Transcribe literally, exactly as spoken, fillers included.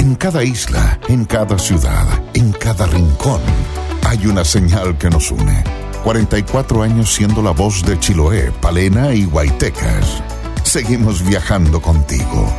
En cada isla, en cada ciudad, en cada rincón, hay una señal que nos une. cuarenta y cuatro años siendo la voz de Chiloé, Palena y Huaytecas. Seguimos viajando contigo.